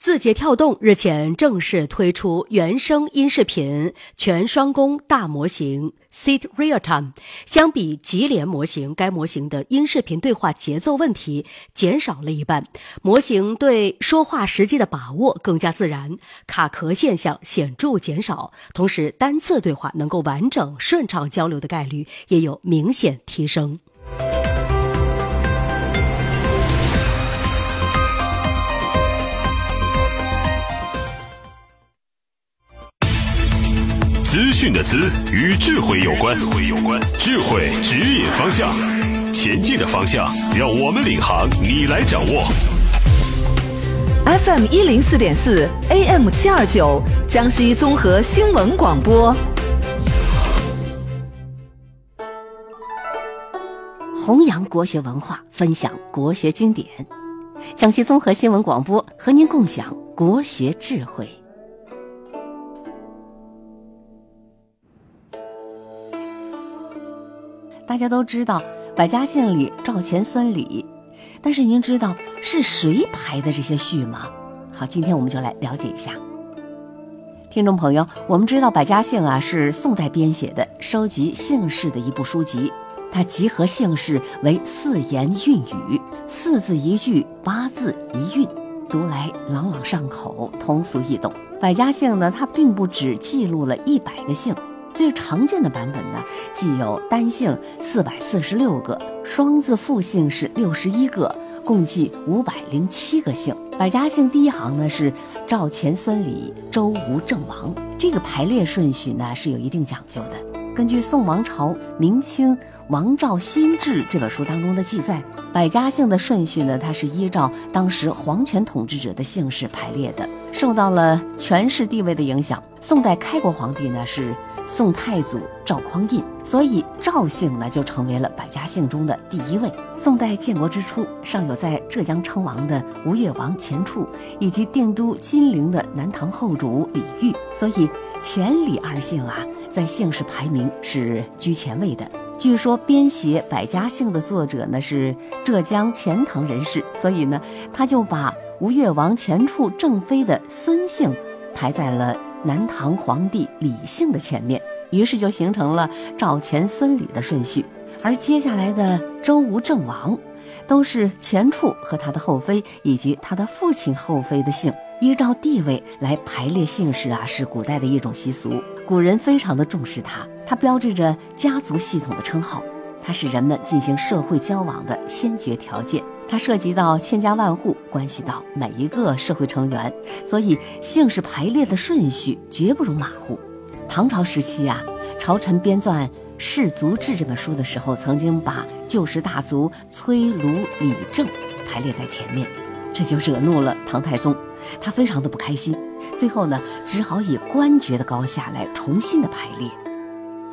字节跳动日前正式推出原生音视频全双工大模型 Sit Realtime。 相比级联模型，该模型的音视频对话节奏问题减少了一半，模型对说话时机的把握更加自然，卡壳现象显著减少，同时单次对话能够完整顺畅交流的概率也有明显提升。 资讯的资与智慧有关，智慧指引方向，前进的方向让我们领航，你来掌握。 FM 104.4 AM 729江西综合新闻广播。 弘扬国学文化，分享国学经典。江西综合新闻广播和您共享国学智慧。大家都知道百家姓里赵钱孙李，但是您知道是谁排的这些序吗？好，今天我们就来了解一下。听众朋友，我们知道百家姓是宋代编写的收集姓氏的一部书籍，它集合姓氏为4言韵语，4字一句，8字一韵，读来朗朗上口，通俗易懂。百家姓呢，它并不只记录了100个姓，最常见的版本呢，既有单姓446个，双字复姓是61个，共计507个姓。百家姓第一行呢是赵钱孙李周吴郑王，这个排列顺序呢是有一定讲究的。根据宋王朝明清王赵新制这本书当中的记载，百家姓的顺序呢，它是依照当时皇权统治者的姓氏排列的。受到了权势地位的影响，宋代开国皇帝呢是宋太祖赵匡胤，所以赵姓呢就成为了百家姓中的第一位。宋代建国之初，尚有在浙江称王的吴越王钱俶，以及定都金陵的南唐后主李煜，所以钱李二姓在姓氏排名是居前位的。据说编写百家姓的作者呢是浙江钱塘人士，所以呢他就把吴越王钱俶正妃的孙姓排在了南唐皇帝李姓的前面，于是就形成了赵钱孙李的顺序。而接下来的周吴郑王都是钱俶和他的后妃以及他的父亲后妃的姓，依照地位来排列姓氏是古代的一种习俗。古人非常的重视它标志着家族系统的称号，它是人们进行社会交往的先决条件，它涉及到千家万户，关系到每一个社会成员，所以姓氏排列的顺序绝不容马虎。唐朝时期朝臣编纂《氏族志》这本书的时候，曾经把旧时大族崔卢李郑排列在前面，这就惹怒了唐太宗，他非常的不开心，最后呢只好以官爵的高下来重新的排列。